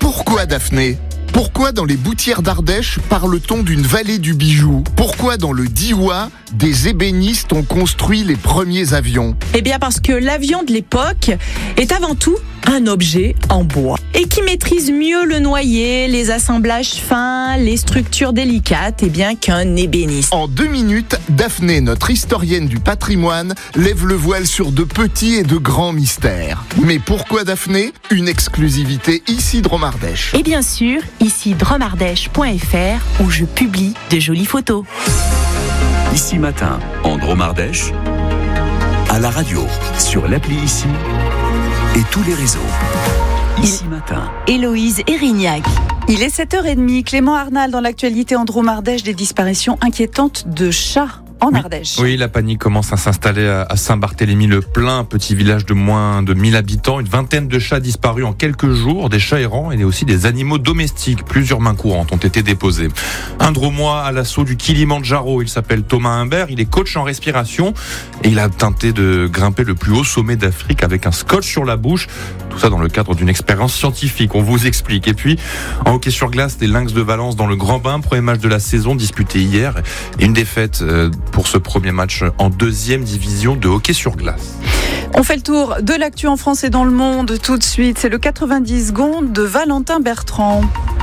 Pourquoi Daphné ? Pourquoi dans les Boutières d'Ardèche parle-t-on d'une vallée du bijou ? Pourquoi dans le Diois, des ébénistes ont construit les premiers avions ? Eh bien parce que l'avion de l'époque est avant tout un objet en bois et qui maîtrise mieux le noyer, les assemblages fins, les structures délicates qu'un ébéniste. En 2 minutes, Daphné, notre historienne du patrimoine, lève le voile sur de petits et de grands mystères. Mais pourquoi Daphné ? Une exclusivité ici Drôme-Ardèche. Et bien sûr, ici dromardèche.fr où je publie de jolies photos. Ici Matin, en Drôme-Ardèche, à la radio, sur l'appli Ici et tous les réseaux. Ici Matin. Héloïse Erignac. Il est 7h30. Clément Arnal dans l'actualité en Drôme-Ardèche, des disparitions inquiétantes de chats en Ardèche. Oui, la panique commence à s'installer à Saint-Barthélemy-le-Plain, petit village de moins de 1000 habitants. Une vingtaine de chats disparus en quelques jours, des chats errants et aussi des animaux domestiques. Plusieurs mains courantes ont été déposées. Un Drômois à l'assaut du Kilimandjaro. Il s'appelle Thomas Humbert, il est coach en respiration et il a tenté de grimper le plus haut sommet d'Afrique avec un scotch sur la bouche. Tout ça dans le cadre d'une expérience scientifique, on vous explique. Et puis, en hockey sur glace, des Lynx de Valence dans le Grand Bain, premier match de la saison disputé hier. Et une défaite pour ce premier match en 2e division de hockey sur glace. On fait le tour de l'actu en France et dans le monde tout de suite. C'est le 90 secondes de Valentin Bertrand.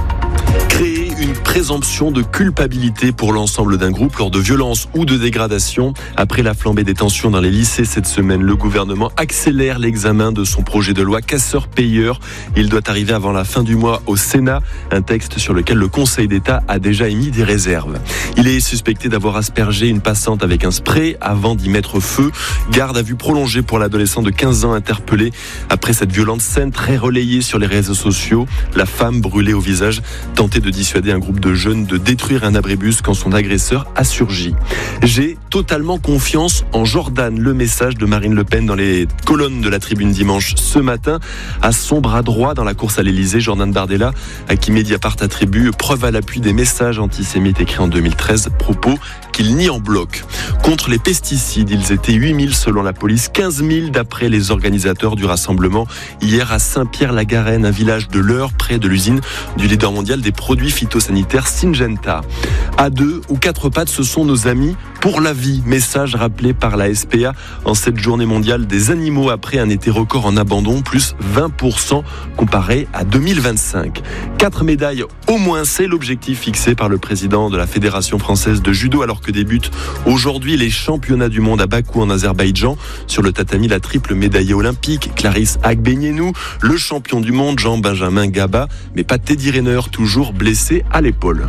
Créer une présomption de culpabilité pour l'ensemble d'un groupe lors de violences ou de dégradations. Après la flambée des tensions dans les lycées cette semaine, le gouvernement accélère l'examen de son projet de loi casseur-payeur. Il doit arriver avant la fin du mois au Sénat, un texte sur lequel le Conseil d'État a déjà émis des réserves. Il est suspecté d'avoir aspergé une passante avec un spray avant d'y mettre feu. Garde à vue prolongée pour l'adolescent de 15 ans interpellé après cette violente scène très relayée sur les réseaux sociaux. La femme brûlée au visage tentait de dissuader un groupe de jeunes de détruire un abribus quand son agresseur a surgi. J'ai totalement confiance en Jordan. Le message de Marine Le Pen dans les colonnes de la Tribune dimanche ce matin. À son bras droit dans la course à l'Elysée, Jordan Bardella, à qui Mediapart attribue preuve à l'appui des messages antisémites écrits en 2013, propos qu'il nie en bloc. Contre les pesticides, ils étaient 8000 selon la police, 15 000 d'après les organisateurs du rassemblement hier à Saint-Pierre-la-Garenne, un village de l'Eure près de l'usine du leader mondial des produits phytosanitaires Syngenta. À 2 ou 4 pattes, ce sont nos amis pour la vie. Message rappelé par la SPA en cette journée mondiale des animaux après un été record en abandon, plus 20% comparé à 2025. 4 médailles au moins, c'est l'objectif fixé par le président de la Fédération française de judo alors que débutent aujourd'hui les championnats du monde à Bakou en Azerbaïdjan. Sur le tatami, la triple médaillée olympique Clarisse Agbenienou, le champion du monde Jean-Benjamin Gaba, mais pas Teddy Riner, toujours blessé à l'épaule.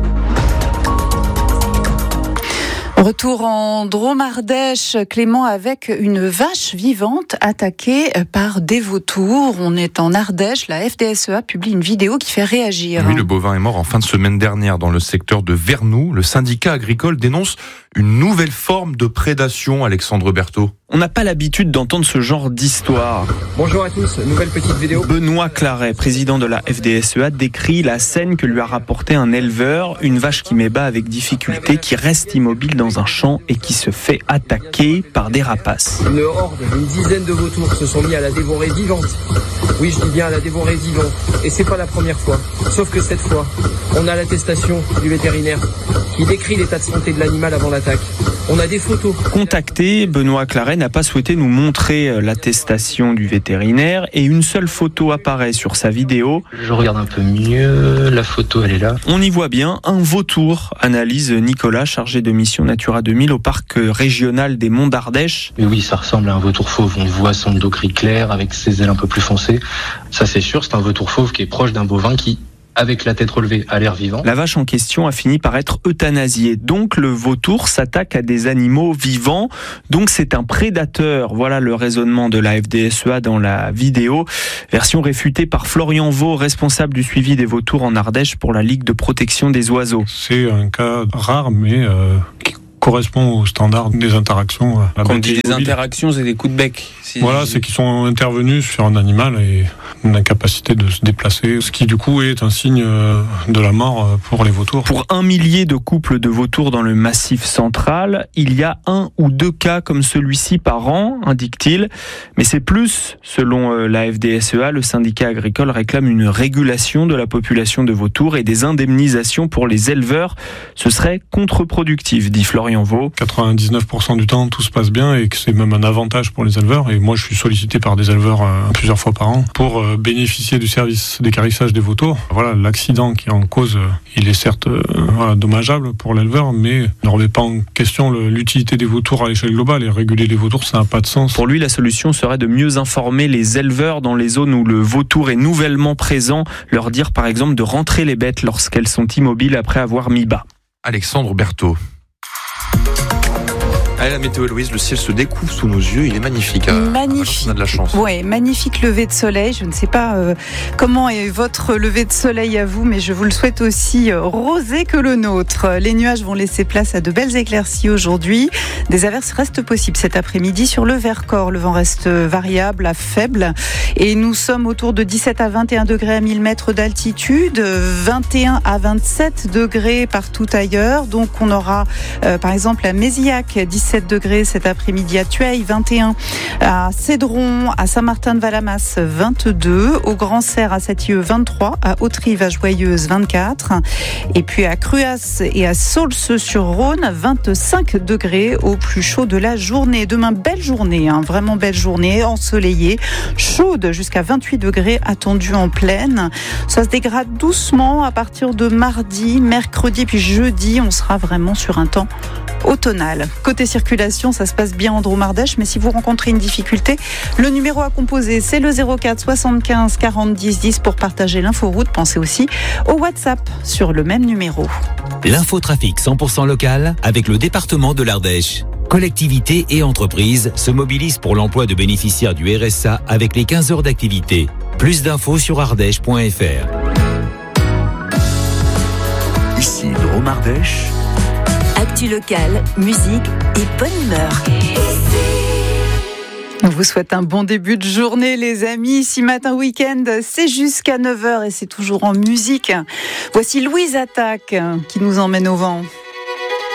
Retour en Drôme-Ardèche, Clément, avec une vache vivante attaquée par des vautours. On est en Ardèche, la FDSEA publie une vidéo qui fait réagir. Oui, le bovin est mort en fin de semaine dernière dans le secteur de Vernoux. Le syndicat agricole dénonce une nouvelle forme de prédation, Alexandre Berthaud. On n'a pas l'habitude d'entendre ce genre d'histoire. Bonjour à tous, nouvelle petite vidéo. Benoît Claret, président de la FDSEA, décrit la scène que lui a rapporté un éleveur, une vache qui met bas avec difficulté, qui reste immobile dans un champ et qui se fait attaquer par des rapaces. Une horde, une dizaine de vautours se sont mis à la dévorer vivante. Oui, je dis bien à la dévorer vivante. Et c'est pas la première fois. Sauf que cette fois, on a l'attestation du vétérinaire qui décrit l'état de santé de l'animal avant l'attaque. On a des photos. Contacté, Benoît Claret n'a pas souhaité nous montrer l'attestation du vétérinaire et une seule photo apparaît sur sa vidéo. Je regarde un peu mieux, la photo elle est là. On y voit bien un vautour, analyse Nicolas, chargé de mission Natura 2000 au parc régional des Monts d'Ardèche. Mais oui, ça ressemble à un vautour fauve, on voit son dos gris clair avec ses ailes un peu plus foncées. Ça c'est sûr, c'est un vautour fauve qui est proche d'un bovin qui, avec la tête relevée, a l'air vivant. La vache en question a fini par être euthanasiée. Donc le vautour s'attaque à des animaux vivants. Donc c'est un prédateur. Voilà le raisonnement de la FDSEA dans la vidéo. Version réfutée par Florian Vaux, responsable du suivi des vautours en Ardèche pour la Ligue de protection des oiseaux. C'est un cas rare mais correspond aux standards des interactions. Quand on dit des interactions, c'est des coups de bec. Voilà, c'est qu'ils sont intervenus sur un animal et une incapacité de se déplacer, ce qui du coup est un signe de la mort pour les vautours. Pour 1 millier de couples de vautours dans le Massif central, il y a 1 ou 2 cas comme celui-ci par an, indique-t-il. Mais c'est plus, selon la FDSEA, le syndicat agricole réclame une régulation de la population de vautours et des indemnisations pour les éleveurs. Ce serait contre-productif, dit Florian Vaux. 99% du temps, tout se passe bien et que c'est même un avantage pour les éleveurs. Et moi, je suis sollicité par des éleveurs plusieurs fois par an pour bénéficier du service d'équarrissage des vautours. Voilà, l'accident qui est en cause, il est certes dommageable pour l'éleveur, mais ne remet pas en question l'utilité des vautours à l'échelle globale. Et réguler les vautours, ça n'a pas de sens. Pour lui, la solution serait de mieux informer les éleveurs dans les zones où le vautour est nouvellement présent, leur dire par exemple de rentrer les bêtes lorsqu'elles sont immobiles après avoir mis bas. Alexandre Berthaud. Allez, la météo, Louise, le ciel se découvre sous nos yeux, il est magnifique. Magnifique. On a de la chance. Ouais, magnifique lever de soleil. Je ne sais pas comment est votre lever de soleil à vous, mais je vous le souhaite aussi rosé que le nôtre. Les nuages vont laisser place à de belles éclaircies aujourd'hui. Des averses restent possibles cet après-midi sur le Vercors. Le vent reste variable à faible et nous sommes autour de 17 à 21 degrés à 1000 mètres d'altitude, 21 à 27 degrés partout ailleurs. Donc on aura par exemple à Mézillac 17 degrés cet après-midi, à Tueil 21, à Cédron, à Saint-Martin-de-Valamas 22, au Grand-Serre à Satilleux 23, à Hauterive à Joyeuse 24 et puis à Cruas et à Saulce-sur-Rhône 25 degrés au plus chaud de la journée. Demain, belle journée, vraiment belle journée, ensoleillée, chaude jusqu'à 28 degrés attendue en plaine. Ça se dégrade doucement à partir de mardi, mercredi puis jeudi, on sera vraiment sur un temps automnal. Côté circulation, ça se passe bien en Dromardèche, mais si vous rencontrez une difficulté, le numéro à composer, c'est le 04 75 40 10 10 pour partager l'inforoute. Pensez aussi au WhatsApp sur le même numéro. L'infotrafic 100% local avec le département de l'Ardèche. Collectivités et entreprises se mobilisent pour l'emploi de bénéficiaires du RSA avec les 15 heures d'activité. Plus d'infos sur ardèche.fr. Ici Dromardèche. Actu locale, musique et bonne humeur. On vous souhaite un bon début de journée, les amis. Ici Matin Week-end, c'est jusqu'à 9h et c'est toujours en musique. Voici Louise Attaque qui nous emmène au vent.